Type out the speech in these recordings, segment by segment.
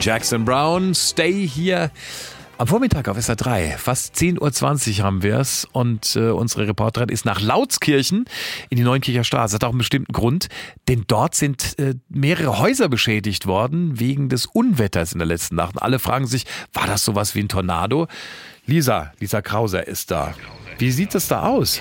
Jackson Browne, Stay hier. Am Vormittag auf SR3, fast 10.20 Uhr haben wir es und unsere Reporterin ist nach Lautskirchen in die Neunkircher Straße. Das hat auch einen bestimmten Grund, denn dort sind mehrere Häuser beschädigt worden wegen des Unwetters in der letzten Nacht. Und alle fragen sich, war das sowas wie ein Tornado? Lisa Krauser ist da. Wie sieht es da aus?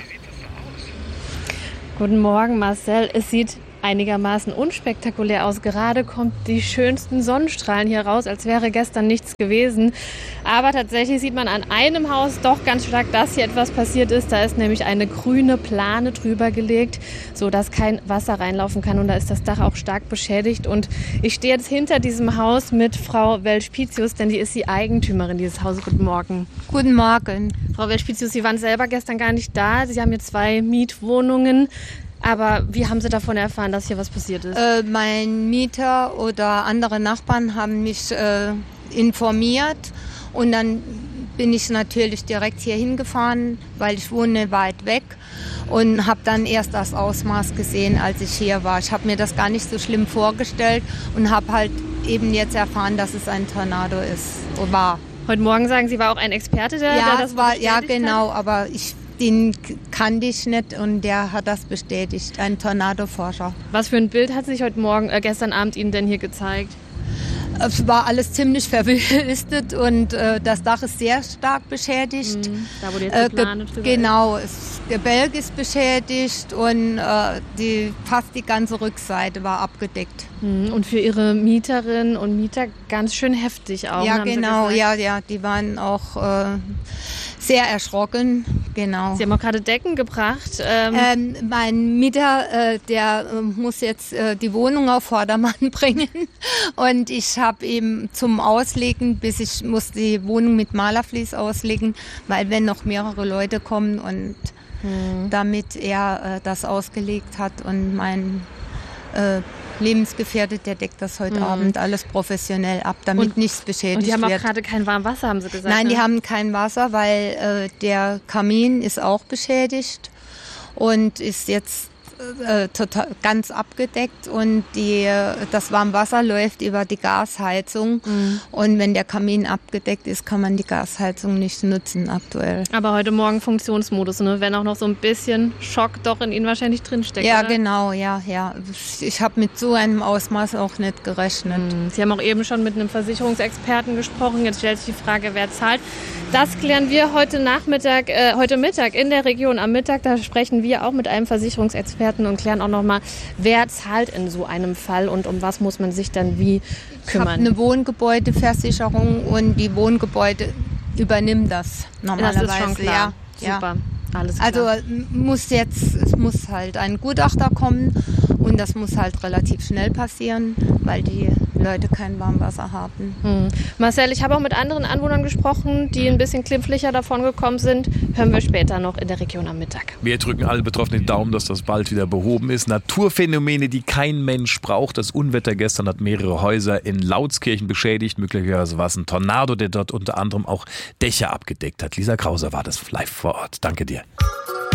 Guten Morgen, Marcel. Es sieht einigermaßen unspektakulär aus. Gerade kommt die schönsten Sonnenstrahlen hier raus, als wäre gestern nichts gewesen. Aber tatsächlich sieht man an einem Haus doch ganz stark, dass hier etwas passiert ist. Da ist nämlich eine grüne Plane drüber gelegt, sodass kein Wasser reinlaufen kann. Und da ist das Dach auch stark beschädigt. Und ich stehe jetzt hinter diesem Haus mit Frau Welsch-Pitius, denn die ist die Eigentümerin dieses Hauses. Guten Morgen. Guten Morgen. Frau Welsch-Pitius, Sie waren selber gestern gar nicht da. Sie haben hier 2 Mietwohnungen. Aber wie haben Sie davon erfahren, dass hier was passiert ist? Mein Mieter oder andere Nachbarn haben mich informiert und dann bin ich natürlich direkt hier hingefahren, weil ich wohne weit weg und habe dann erst das Ausmaß gesehen, als ich hier war. Ich habe mir das gar nicht so schlimm vorgestellt und habe halt eben jetzt erfahren, dass es ein Tornado war. Heute Morgen sagen Sie, war auch ein Experte, der das war, ja, bestätigt genau, hat? aber den kannte ich nicht und der hat das bestätigt, ein Tornadoforscher. Was für ein Bild hat sich gestern Abend Ihnen denn hier gezeigt? Es war alles ziemlich verwüstet und das Dach ist sehr stark beschädigt. Da wo jetzt die Plane drüber Genau, Gebälk ist beschädigt und fast die ganze Rückseite war abgedeckt. Und für Ihre Mieterinnen und Mieter ganz schön heftig auch. Ja, genau, ja, die waren auch sehr erschrocken, genau. Sie haben auch gerade Decken gebracht. Mein Mieter, der muss jetzt die Wohnung auf Vordermann bringen und ich habe eben zum Auslegen, ich muss die Wohnung mit Malerflies auslegen, weil wenn noch mehrere Leute kommen und damit er das ausgelegt hat und mein Lebensgefährdet, der deckt das heute Abend alles professionell ab, damit nichts beschädigt wird. Und die haben auch gerade kein warmes Wasser, haben Sie gesagt? Nein, ne? die haben kein Wasser, weil der Kamin ist auch beschädigt und ist jetzt total ganz abgedeckt und das Warmwasser läuft über die Gasheizung und wenn der Kamin abgedeckt ist, kann man die Gasheizung nicht nutzen aktuell. Aber heute Morgen Funktionsmodus, ne? Wenn auch noch so ein bisschen Schock doch in Ihnen wahrscheinlich drinsteckt, Ja, oder? genau, ja. Ich habe mit so einem Ausmaß auch nicht gerechnet. Sie haben auch eben schon mit einem Versicherungsexperten gesprochen. Jetzt stellt sich die Frage, wer zahlt. Das klären wir heute Mittag in der Region am Mittag. Da sprechen wir auch mit einem Versicherungsexperten und klären auch nochmal, wer zahlt in so einem Fall und um was muss man sich dann wie kümmern. Ich habe eine Wohngebäudeversicherung und die Wohngebäude übernimmt das normalerweise. Das ist schon klar. Ja. Super, alles klar. Also es muss halt ein Gutachter kommen und das muss halt relativ schnell passieren, weil die Leute kein Warmwasser haben. Marcel, ich habe auch mit anderen Anwohnern gesprochen, die ein bisschen klimpflicher davon gekommen sind. Hören wir später noch in der Region am Mittag. Wir drücken alle Betroffenen die Daumen, dass das bald wieder behoben ist. Naturphänomene, die kein Mensch braucht. Das Unwetter gestern hat mehrere Häuser in Lautskirchen beschädigt. Möglicherweise war es ein Tornado, der dort unter anderem auch Dächer abgedeckt hat. Lisa Krauser war das live vor Ort. Danke dir.